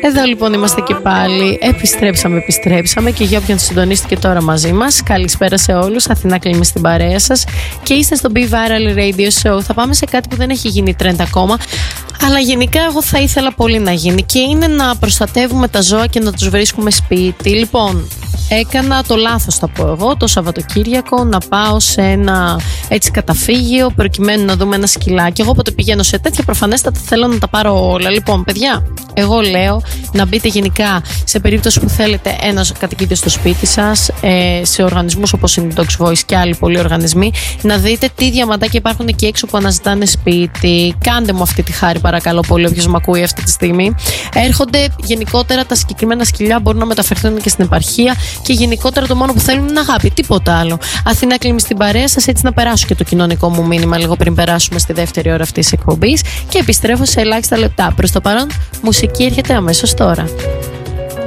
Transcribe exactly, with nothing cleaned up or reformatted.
Εδώ λοιπόν είμαστε και πάλι. Επιστρέψαμε, επιστρέψαμε. Και για όποιον συντονίστηκε τώρα μαζί μας, καλησπέρα σε όλους. Αθηνά Κλίμη στην παρέα σας. Και είστε στο Be Viral Radio Show. Θα πάμε σε κάτι που δεν έχει γίνει trend ακόμα, αλλά γενικά εγώ θα ήθελα πολύ να γίνει. Και είναι να προστατεύουμε τα ζώα και να τους βρίσκουμε σπίτι. Λοιπόν, έκανα το λάθος, θα πω εγώ, το Σαββατοκύριακο να πάω σε ένα έτσι καταφύγιο προκειμένου να δούμε ένα σκυλάκι. Εγώ όποτε πηγαίνω σε τέτοια, προφανέστατα θέλω να τα πάρω όλα. Λοιπόν, παιδιά, εγώ λέω να μπείτε γενικά σε περίπτωση που θέλετε ένα κατοικίδιο στο σπίτι σας, σε οργανισμούς όπως είναι η Dogs Voice και άλλοι πολλοί οργανισμοί, να δείτε τι διαμαντάκια υπάρχουν εκεί έξω που αναζητάνε σπίτι. Κάντε μου αυτή τη χάρη, παρακαλώ πολύ, όποιος με ακούει αυτή τη στιγμή. Έρχονται γενικότερα τα συγκεκριμένα σκυλιά, μπορούν να μεταφερθούν και στην επαρχία. Και γενικότερα το μόνο που θέλουν είναι αγάπη, τίποτα άλλο. Αθηνά Κλίμη στην παρέα σας, έτσι να περάσω και το κοινωνικό μου μήνυμα λίγο πριν περάσουμε στη δεύτερη ώρα αυτής της εκπομπής. Και επιστρέφω σε ελάχιστα λεπτά. Προς το παρόν, μουσική έρχεται αμέσως τώρα.